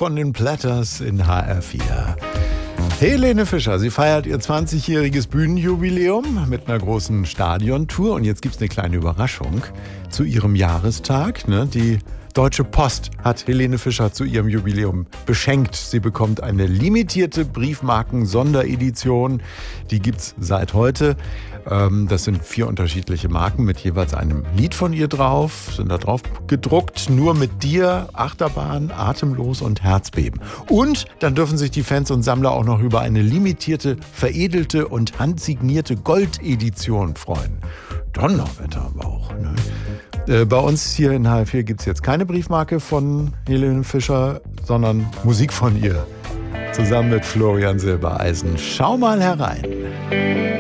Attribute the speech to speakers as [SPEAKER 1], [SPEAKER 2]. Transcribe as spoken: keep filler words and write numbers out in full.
[SPEAKER 1] von den Platters in H R vier. Helene Fischer, sie feiert ihr zwanzigjähriges Bühnenjubiläum mit einer großen Stadiontour. Und jetzt gibt es eine kleine Überraschung zu ihrem Jahrestag. Ne? Die Deutsche Post hat Helene Fischer zu ihrem Jubiläum beschenkt. Sie bekommt eine limitierte Briefmarken-Sonderedition. Die gibt's seit heute. Das sind vier unterschiedliche Marken mit jeweils einem Lied von ihr drauf. Sind da drauf gedruckt. Nur mit dir, Achterbahn, Atemlos und Herzbeben. Und dann dürfen sich die Fans und Sammler auch noch über eine limitierte, veredelte und handsignierte Goldedition freuen. Donnerwetter aber auch, ne? Äh, bei uns hier in H R vier gibt es jetzt keine Briefmarke von Helene Fischer, sondern Musik von ihr. Zusammen mit Florian Silbereisen. Schau mal herein.